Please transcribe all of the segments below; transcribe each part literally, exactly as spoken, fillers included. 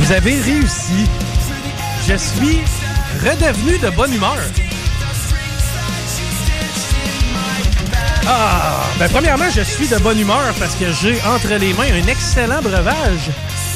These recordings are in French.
Vous avez réussi. Je suis redevenu de bonne humeur. Ah, ben premièrement, je suis de bonne humeur parce que j'ai entre les mains un excellent breuvage.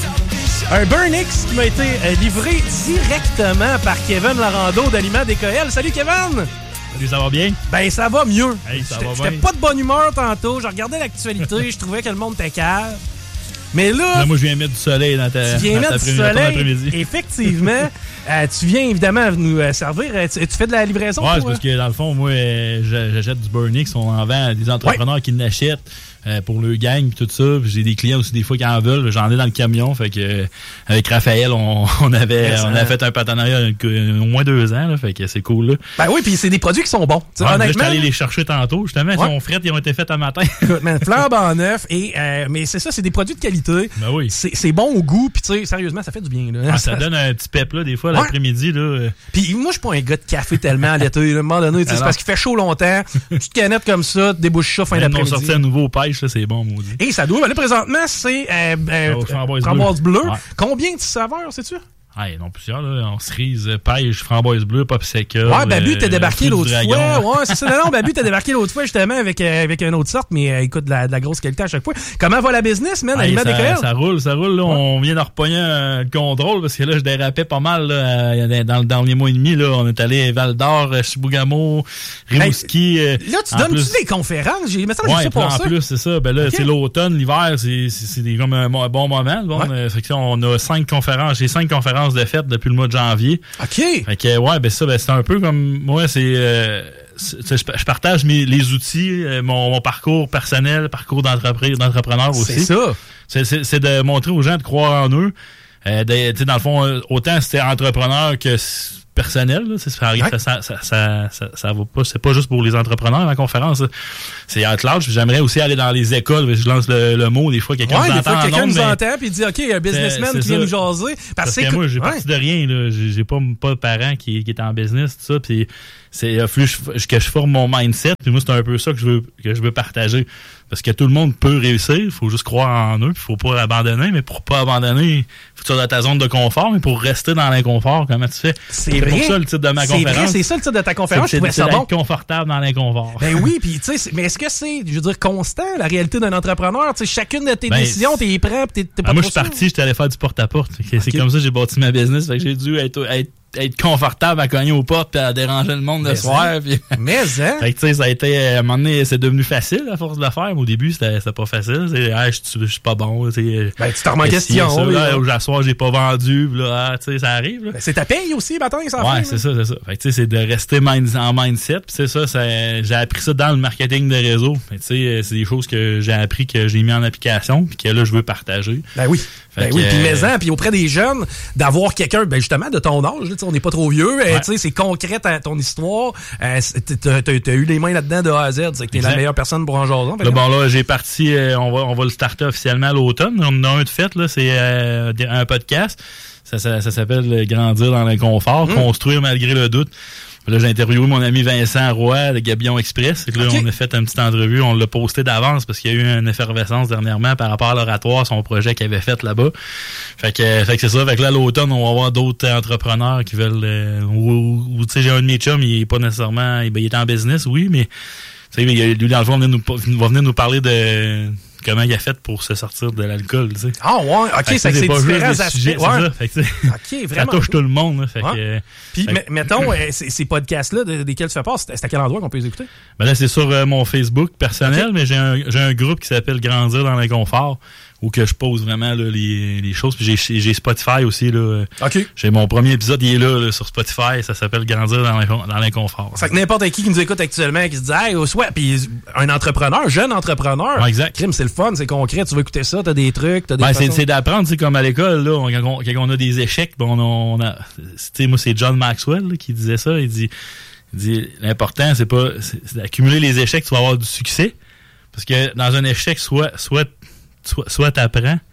Un Burnix qui m'a été livré directement par Kevin Larando d'Aliments D K L. Salut Kevin! Salut, ça va bien? Ben ça va mieux. Hey, ça j'étais, va j'étais bien. pas de bonne humeur tantôt. Je regardais l'actualité, je trouvais que le monde était calme. Mais là, là, moi, je viens mettre du soleil dans ta tu viens dans mettre ta du soleil. Effectivement. euh, tu viens évidemment nous euh, servir. Tu, tu fais de la livraison? Ouais, toi? c'est parce que dans le fond, moi, euh, j'achète du Burnix. On en vend à des entrepreneurs ouais. qui l'achètent euh, pour le gang et tout ça. Puis j'ai des clients aussi des fois qui en veulent. J'en ai dans le camion. Fait que euh, avec Raphaël, on, on avait yes, on a fait un partenariat au moins deux ans. Là, fait que c'est cool. Là. Ben oui, puis c'est des produits qui sont bons. Ouais, honnêtement, je suis allé les chercher tantôt. Justement, ouais. Ils ont fret, ils ont été faits un matin. Flambe en neuf. Et, euh, mais c'est ça, c'est des produits de qualité. Ben oui. C'est, c'est bon au goût. Puis tu sais, sérieusement, ça fait du bien. Là. Ah, ça donne un petit pep là, des fois, ouais. l'après-midi. Là. Puis moi, je suis pas un gars de café tellement à l'été. À un moment donné, c'est parce qu'il fait chaud longtemps. Une petite canette comme ça, débouche ça fin Même d'après-midi. On sortait un nouveau pêche, là, c'est bon, maudit. Et ça doit. Ben là, présentement, c'est euh, euh, oh, framboise, framboise bleue. bleu. Ouais. Combien de saveurs, sais-tu? Ah, non, plusieurs, là. On cerise, pêche, framboise bleue, popsicle. Ouais, Babu, t'as débarqué euh, l'autre fois. Ouais, c'est ça. Non, non, Babu, t'as débarqué l'autre fois, justement, avec, euh, avec une autre sorte, mais euh, écoute, de la, de la grosse qualité à chaque fois. Comment va la business, man? Hey, ça, D K L? Ça roule, ça roule, là. Ouais. On vient de repogner un contrôle, parce que là, je dérapais pas mal, là, dans le dernier mois et demi, là. On est allé Val d'Or, Chibougamau, Rimouski. Hey, là, tu donnes-tu plus... des conférences? J'ai, mais ça, ouais, j'ai pas en ça. plus, c'est ça. Ben là, okay. C'est l'automne, l'hiver, c'est, c'est, c'est des, comme un, un bon moment. Bon, ouais. Fait que on a cinq conférences. J'ai cinq conférences de fête depuis le mois de janvier. OK. Fait que, ouais, ben ça, ben c'est un peu comme, moi, c'est, euh, c'est je, je partage mes, les outils, euh, mon, mon parcours personnel, parcours d'entreprise, d'entrepreneur aussi. C'est ça. C'est, c'est, c'est de montrer aux gens de croire en eux. Euh, tu sais, dans le fond, autant c'était entrepreneur que personnel, là, ça, ouais. ça, ça, ça, ça, ça va pas, c'est pas juste pour les entrepreneurs, la conférence, là. C'est at large. J'aimerais aussi aller dans les écoles, je lance le, le mot, des fois, quelqu'un ouais, nous des entend. Fois, quelqu'un nombre, nous entend, puis il dit, OK, il y a un businessman c'est, c'est qui ça. vient nous jaser. Parce, parce que, que moi, j'ai ouais. parti de rien, là. J'ai, j'ai pas, pas de parents qui, qui est en business, tout ça, puis c'est, il a fallu que je forme mon mindset, puis moi, c'est un peu ça que je veux, que je veux partager. Parce que tout le monde peut réussir, il faut juste croire en eux, puis il faut pas abandonner, mais pour pas abandonner, il faut que tu sois dans ta zone de confort, mais pour rester dans l'inconfort, comment tu fais? C'est, c'est vrai. pour ça le titre de ma c'est conférence. Vrai, c'est ça le titre de ta conférence, c'est, je trouvais c'est, ça c'est bon. Être confortable dans l'inconfort. Ben oui, puis tu sais, mais est-ce que c'est, je veux dire, constant, la réalité d'un entrepreneur? Tu sais, chacune de tes ben, décisions, t'es prêt, t'es, t'es pas ah, moi, je suis sûr. parti, j'étais allé faire du porte-à-porte. C'est okay. Comme ça que j'ai bâti ma business, fait que j'ai dû être, être être confortable à cogner aux portes et à déranger le monde le soir. Pis... Mais, hein? Fait que, tu sais, ça a été, à un moment donné, c'est devenu facile à force de le faire. Au début, c'était, c'était pas facile. C'est, ah, je suis pas bon, tu sais. Ben, tu t'en remets en question. Ça, oui, là, là. Soir, j'ai pas vendu, là, tu sais, ça arrive, là. Ben, c'est ta paye aussi, matin, ça Ouais, fait, c'est ça, c'est ça. Fait que, tu sais, c'est de rester mind, en mindset. Pis c'est ça, ça, j'ai appris ça dans le marketing de réseau. Tu sais, c'est des choses que j'ai appris, que j'ai mis en application, puis que là, je veux partager. Ben oui. Fait ben que, oui, puis euh... mais-en, puis auprès des jeunes, d'avoir quelqu'un, ben justement, de ton âge, là, on n'est pas trop vieux, ouais. Tu sais, c'est concret ta, ton histoire, euh, t'as, t'as, t'as eu les mains là-dedans de A à Z, c'est que t'es exact. La meilleure personne pour en jaser. Là, bon, là, j'ai parti, euh, on va, on va le starter officiellement à l'automne. On en a un de fait, là, c'est euh, un podcast. Ça, ça, ça s'appelle Grandir dans l'inconfort, mmh. Construire malgré le doute. Là, j'ai interviewé mon ami Vincent Roy de Gabillon Express. Là, okay. On a fait une petite entrevue. On l'a posté d'avance parce qu'il y a eu une effervescence dernièrement par rapport à l'oratoire, son projet qu'il avait fait là-bas. Fait que, fait que c'est ça. Fait que là, à l'automne, on va avoir d'autres entrepreneurs qui veulent... Euh, ou, ou tu sais, j'ai un de mes chums, il est pas nécessairement... Il, il est en business, oui, mais... Tu sais, lui, dans le fond, il va venir nous parler de... comment il a fait pour se sortir de l'alcool, tu sais. Ah ouais, ok, fait c'est, c'est pas différents juste aspects. Sujets, ouais. C'est ça, fait que, okay, vraiment. Ça touche tout le monde. Là, fait ouais. que, puis, fait, mettons, euh, ces, ces podcasts-là, de, desquels tu fais part, c'est à quel endroit qu'on peut les écouter? Ben là, c'est sur euh, mon Facebook personnel, okay. mais j'ai un, j'ai un groupe qui s'appelle Grandir dans l'inconfort, où que je pose vraiment là, les, les choses. Puis j'ai, j'ai Spotify aussi. Là. Okay. J'ai mon premier épisode, il est là, là sur Spotify. Ça s'appelle Grandir dans, l'incon- dans l'inconfort. C'est que n'importe qui qui nous écoute actuellement, qui se dit, hey, soit, puis un entrepreneur, jeune entrepreneur. Ouais, exact. Crime, c'est le fun, c'est concret. Tu veux écouter ça, t'as des trucs, t'as des. Ben, façons... c'est, c'est d'apprendre, c'est comme à l'école, là, on, quand, on, quand on a des échecs, ben, on, on a. Tu sais, moi, c'est John Maxwell là, qui disait ça. Il dit, il dit l'important, c'est pas. C'est, c'est d'accumuler les échecs, tu vas avoir du succès. Parce que dans un échec, soit, soit, soit, soit t'apprends,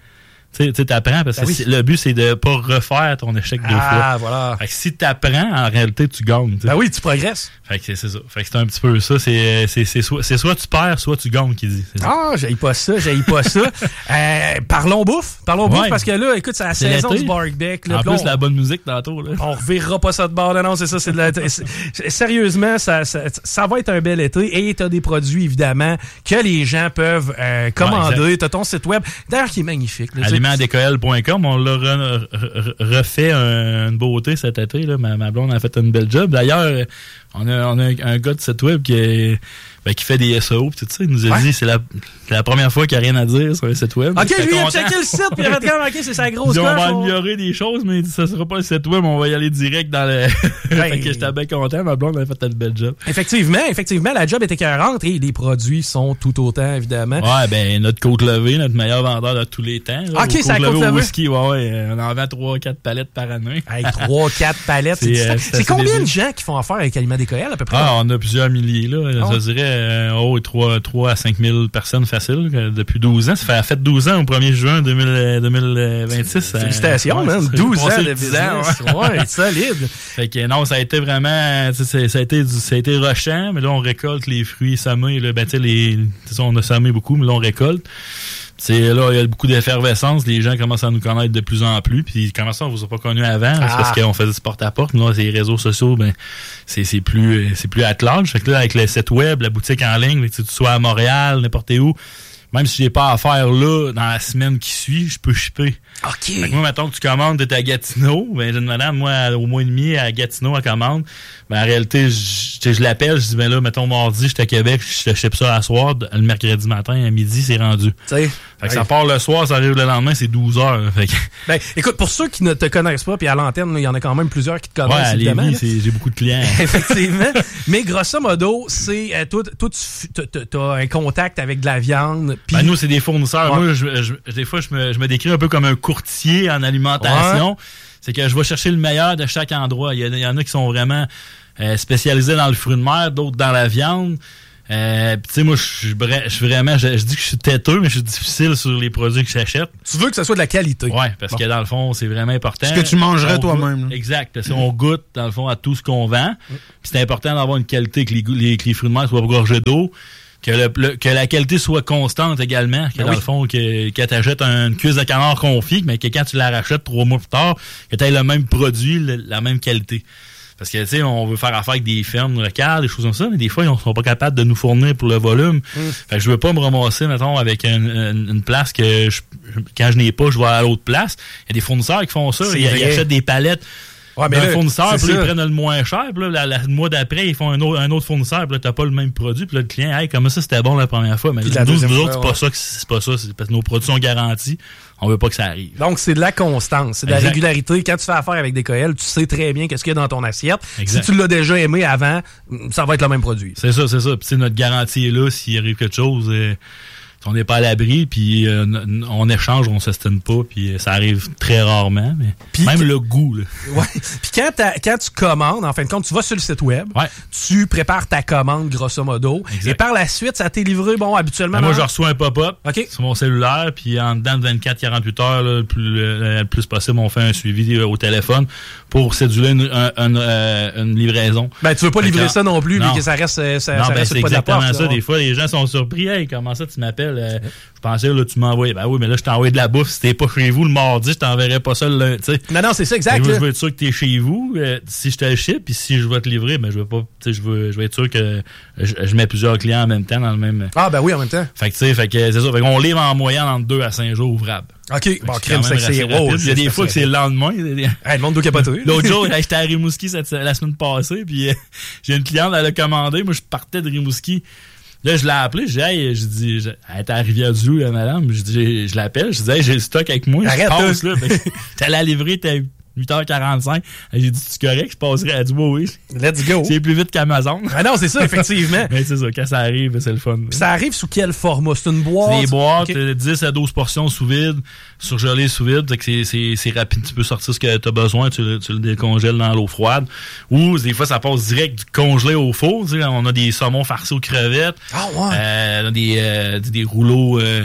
Tu sais, t'apprends parce que ben oui. le but, c'est de pas refaire ton échec deux ah, fois. Ah, voilà. Fait que si t'apprends, en réalité, tu gagnes. T'sais. Ben oui, tu progresses. Fait que c'est, c'est ça. Fait que c'est un petit peu ça. C'est, c'est, c'est, soit, c'est soit tu perds, soit tu gagnes, qui dit. Ah, j'haïs pas ça, j'haïs pas ça. Euh, parlons bouffe. Parlons ouais. bouffe parce que là, écoute, c'est la c'est saison l'été. Du Barkbeck. En plus, on, la bonne musique tantôt. Là. On revirera pas ça de bord. Non, c'est ça. C'est de la, c'est, sérieusement, ça, ça, ça va être un bel été et t'as des produits, évidemment, que les gens peuvent euh, commander. Ouais, t'as ton site web, d'ailleurs, qui est magnifique. aliments d k l point com, on l'a re, re, refait un, une beauté cet été. Là. Ma, ma blonde a fait une belle job. D'ailleurs, on a, on a un, un gars de site web qui est... Ben, qui fait des S E O pis tout ça, il nous a ouais. dit c'est la, c'est la première fois qu'il n'y a rien à dire sur un site web. OK, lui, il a checké le site puis il a fait comme, OK, c'est sa grosse coche. On va on... améliorer des choses, mais il dit ça sera pas le site web, on va y aller direct dans le... Ouais. Fait que j'étais bien content, ma blonde avait fait une belle job. Effectivement, effectivement, la job était écœurante et les produits sont tout autant, évidemment. Ouais, ben, notre côte levée, notre meilleur vendeur de tous les temps. Là, OK, c'est la côte levée. Au whisky, ouais, ouais, on en vend trois quatre palettes par année. Hey, trois quatre palettes, c'est, c'est, euh, c'est, c'est combien de gens qui font affaire avec Aliments D K L à peu près? Ah, on a plusieurs milliers, là. Oh. Ça dirait, euh, oh, trois à cinq mille personnes faciles depuis douze ans. Ça fait la fête douze ans au premier juin deux mille vingt-six. Félicitations, man. douze ans de business. Ouais, solide. Fait que non, ça a été vraiment, ça a été, ça a été rushant, mais là, on récolte les fruits semés. Là, ben, tu sais, les, on a semé beaucoup, mais là, on récolte. C'est là, il y a beaucoup d'effervescence. Les gens commencent à nous connaître de plus en plus. Puis comment ça, on vous a pas connus avant? Ah. C'est parce qu'on faisait du porte-à-porte. Là, les réseaux sociaux, ben, c'est, c'est plus, c'est plus at large. Fait que là, avec le site web, la boutique en ligne, que tu sois à Montréal, n'importe où, même si j'ai pas à faire là, dans la semaine qui suit, je peux shipper. OK. Fait que moi, mettons que tu commandes, t'es à Gatineau. Ben, j'ai une madame, moi, au mois et demi, à Gatineau, elle commande. Ben, en réalité, je, je l'appelle, je dis, ben là, mettons, mardi, j'étais à Québec, je te ship ça à soir. Le mercredi matin, à midi, c'est rendu. T'sais. Fait que ouais. Ça part le soir, ça arrive le lendemain, c'est douze heures. Fait que... Ben, écoute, pour ceux qui ne te connaissent pas, puis à l'antenne, il y en a quand même plusieurs qui te connaissent, ouais, évidemment. Lévis, c'est, j'ai beaucoup de clients. Effectivement. Mais grosso modo, c'est, euh, toi, toi tu as un contact avec de la viande. Pis... Ben, nous, c'est des fournisseurs. Ouais. Moi, je, je, des fois, je me, je me décris un peu comme un courtier en alimentation. Ouais. C'est que je vais chercher le meilleur de chaque endroit. Il y, a, il y en a qui sont vraiment euh, spécialisés dans le fruit de mer, d'autres dans la viande. Euh, tu sais, moi, je suis vraiment, je, je dis que je suis têteux, mais je suis difficile sur les produits que j'achète. Tu veux que ça soit de la qualité. Ouais, parce bon. que dans le fond, c'est vraiment important. Ce que tu mangerais on toi-même. Goûte, exact. Parce qu'on goûte, dans le fond, à tout ce qu'on vend. Mm. Puis c'est important d'avoir une qualité, que les, les, que les fruits de mer soient gorgés d'eau. Que, le, le, que la qualité soit constante également. Que ben dans oui. le fond, que, que tu achètes une cuisse de canard confit, mais que quand tu la rachètes trois mois plus tard, que tu aies le même produit, le, la même qualité. Parce que, tu sais, on veut faire affaire avec des fermes locales, des choses comme ça, mais des fois, ils ne sont pas capables de nous fournir pour le volume. Mm. Fait que je veux pas me ramasser, mettons, avec une, une, une place que je, quand je n'ai pas, je vais à l'autre place. Il y a des fournisseurs qui font ça. Ils, ils achètent des palettes. Ouais, mais d'un là, fournisseur, puis ils prennent le moins cher, puis là, le mois d'après, ils font un autre, un autre fournisseur, puis là, t'as pas le même produit, puis là, le client, hey, comment ça, c'était bon la première fois, mais là, nous, nous autres, c'est ouais. pas ça, c'est pas ça, c'est parce que nos produits sont garantis, on veut pas que ça arrive. Donc, c'est de la constance, c'est de exact. La régularité. Quand tu fais affaire avec D K L, tu sais très bien qu'est-ce qu'il y a dans ton assiette. Exact. Si tu l'as déjà aimé avant, ça va être le même produit. C'est ça, c'est ça. Puis, notre garantie est là, s'il arrive quelque chose, euh, on n'est pas à l'abri, puis euh, on échange, on s'estime pas, puis ça arrive très rarement, mais pis même le goût. Là. Ouais. Puis quand, quand tu commandes, en fin de compte, tu vas sur le site web, ouais. tu prépares ta commande, grosso modo, exact. Et par la suite, ça t'est livré, bon, habituellement... Ben moi, je reçois un pop-up okay. sur mon cellulaire, puis en dedans de vingt-quatre à quarante-huit heures, là, le, plus, le, le plus possible, on fait un suivi au téléphone pour céduler une, une, une, une, une livraison. Ben, tu veux pas fait livrer que, ça non plus, mais que ça reste, ça, non, ça ben, reste c'est pas de la porte. C'est exactement ça. Des fois, les gens sont surpris. Hey, comment ça, tu m'appelles? Euh, je pensais, là, tu m'envoies. Ben oui, mais là, je t'ai envoyé de la bouffe. Si t'es pas chez vous le mardi, je t'enverrai pas ça le lundi. T'sais. Non, non, c'est ça, exact. Moi, je veux être sûr que t'es chez vous. Euh, si je te le ship, puis si je vais te livrer, ben, je veux pas, tu sais, je veux, je veux être sûr que je, je mets plusieurs clients en même temps dans le même. Ah, ben oui, en même temps. Fait que, tu sais, fait que, c'est ça. Fait qu'on livre en moyenne entre deux à cinq jours ouvrables. OK. Bon, crème, c'est c'est wow, il y a des fois que c'est le lendemain. Hey, le monde doit capoter. L'autre jour, j'étais à Rimouski cette, la semaine passée, puis euh, j'ai une cliente, elle a commandé. Moi, je partais de Rimouski. Là, je l'ai appelé, j'ai dit, hey, je dis, elle était à Rivière-du-Loup, là, madame. Je dis, je l'appelle, je dis, hey, j'ai le stock avec moi. Arrête, je passe, là. T'es allé à la livrer, t'es huit heures quarante-cinq. J'ai dit, tu correct, je passerai. Elle a dit, oui, oui. Let's go. C'est plus vite qu'Amazon. Ah non, c'est ça, effectivement. Mais c'est ça, quand ça arrive, c'est le fun. Puis ça arrive sous quel format? C'est une boîte? C'est des boîtes, okay. dix à douze portions sous vide, surgelées sous vide. C'est, c'est, c'est rapide, tu peux sortir ce que tu as besoin, tu le, tu le décongèles dans l'eau froide. Ou des fois, ça passe direct du congelé au four. Tu sais, on a des saumons farcis aux crevettes. Ah ouais. Euh, on a des, euh, des rouleaux... Euh,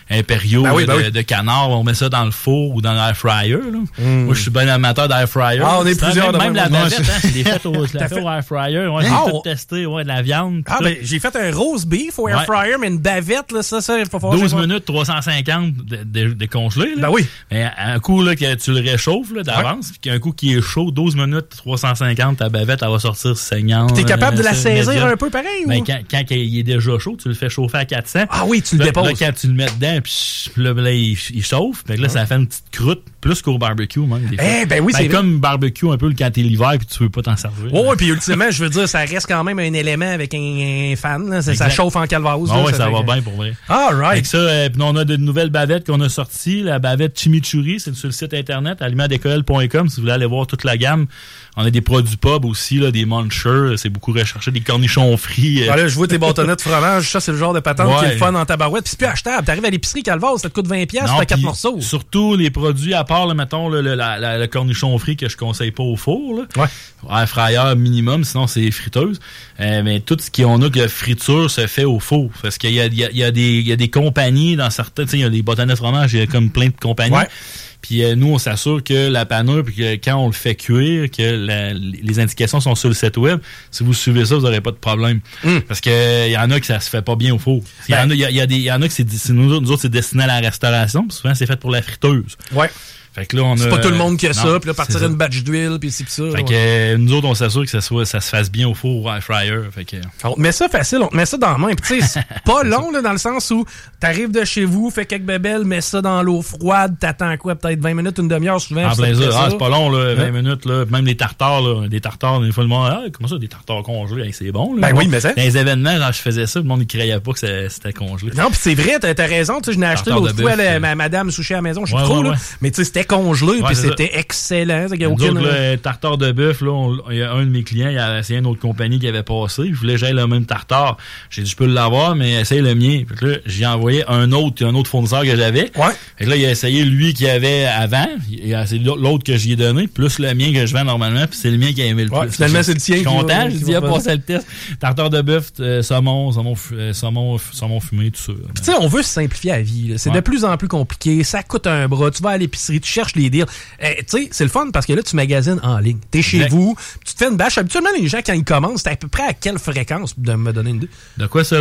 impériaux ben oui, ben de, oui. de canard. On met ça dans le four ou dans l'air fryer. Là. Mm. Moi, je suis bien amateur d'air fryer. Ah, on est plusieurs. Même, même la moi, bavette, hein, je l'ai faite au, fait... au air fryer. Ouais, j'ai ah, tout on... testé. Ouais, de la viande. Ah, ben, j'ai fait un roast beef au air ouais. fryer, mais une bavette, là, ça, ça, il faut faire douze minutes, trois cent cinquante décongelé. Ben oui. Mais un coup, là, que tu le réchauffes, là, d'avance, ouais. puis un coup qui est chaud, douze minutes, trois cent cinquante, ta bavette, elle va sortir saignante. T'es capable de la saisir médium. Un peu pareil, ben, ou? Quand, quand il est déjà chaud, tu le fais chauffer à quatre cents. Ah oui, tu le là, déposes. Là, quand tu le mets dedans, puis là, là, il, il chauffe, puis là, ouais. ça fait une petite croûte, plus qu'au barbecue, même. Des fois. Eh, ben oui, ben, c'est comme barbecue, un peu, quand t'es l'hiver, puis tu veux pas t'en servir. Ouais, ouais, puis ultimement, je veux dire, ça reste quand même un élément avec un, un fan, là. Ça, ça chauffe en calvasse. Ah ouais, ça, ça va que... bien pour vrai. Ah, right. Avec ça, euh, on a de nouvelles bavettes qu'on a sorties. La bavette chimichurri, c'est sur le site internet aliments décolle point com si vous voulez aller voir toute la gamme. On a des produits pub aussi, là, des munchers, c'est beaucoup recherché, des cornichons frits. Ah là, je vois tes bâtonnets de fromage, ça c'est le genre de patente ouais. qui est le fun en tabarouette. Puis c'est plus achetable. T'arrives à l'épicerie Calvados, ça te coûte vingt piastres, t'as quatre morceaux. Surtout les produits, à part, là, mettons, le, le, la, la, le cornichon frit que je conseille pas au four. Là. Ouais. Air fryer minimum, sinon c'est friteuse. Euh, mais tout ce qu'on a que friture se fait au four. Parce qu'il y a, il y a, il y a, des, il y a des compagnies dans certains, tu sais, il y a des bâtonnets de fromage, il y a comme plein de compagnies. Ouais. Puis euh, nous, on s'assure que la panure, puis que quand on le fait cuire, que la, les indications sont sur le site web. Si vous suivez ça, vous n'aurez pas de problème. Mm. Parce que il y en a que ça se fait pas bien au four. Il ben, y en a, il y a, y a des, il y en a que c'est, c'est nous, nous autres, c'est destiné à la restauration. Puis souvent, c'est fait pour la friteuse. Ouais. Fait que là, on a, c'est pas tout le monde qui a non, ça, puis là, partir une batch d'huile, puis ci, puis ça. Fait ouais. que euh, nous autres, on s'assure que ça, soit, ça se fasse bien au four ou air fryer. Fait que... On te met ça facile, on te met ça dans la main. Puis tu sais, c'est pas long, là, dans le sens où t'arrives de chez vous, fais quelques bébelles, mets ça dans l'eau froide, t'attends quoi, peut-être vingt minutes, une demi-heure, souvent. En plein ça. Ah, c'est pas long, là, vingt hein? minutes, là. Même les tartares, là. Des tartares, des fois, le monde, ah, comment ça, des tartares congelés? Hey, c'est bon, là. Ben bon, oui, mais ça. Dans les événements, quand je faisais ça, le monde ne croyait pas que c'était congelé. Non, puis c'est vrai, t'as, t'as raison, tu sais, je n'ai acheté l'autre fois, là, ma madame sushi à la maison, je suis ouais, trop, ouais, là. Ouais. Mais tu sais, c'était congelé, puis c'était ça. Excellent. Il y a aucune... autres, le tartare de bœuf, là, il y a un de mes clients, il a essayé une autre compagnie qui avait passé. Je voulais que j'aille le même tartare. J'ai dit, je peux l'avoir, mais essaye le mien. Puis là, j'ai envoyé un autre, un autre fournisseur que j'avais. Ouais. Et là, il a essayé lui qu'il avait avant. Il a essayé l'autre que j'y ai donné, plus le mien que je vends normalement, puis c'est le mien qui a aimé le ouais, plus. Finalement, c'est le tien. Je suis content. Je dis, il a passer. passé le test. Tartare de bœuf, euh, saumon, saumon, euh, saumon, saumon fumé, tout ça. Tu sais, on veut se simplifier la vie. Là. C'est ouais. de plus en plus compliqué. Ça coûte un bras. Tu vas à l'épicerie, tu cherches les deals. Eh, tu sais, c'est le fun parce que là, tu magasines en ligne. T'es chez exact. Vous, tu te fais une bâche. Habituellement, les gens, quand ils commencent, c'est à peu près à quelle fréquence de me donner une idée? De quoi ça?